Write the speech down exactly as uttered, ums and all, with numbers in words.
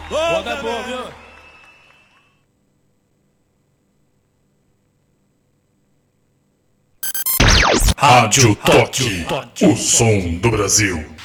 Bota bom, viu? Rádio Toque, o som do Brasil.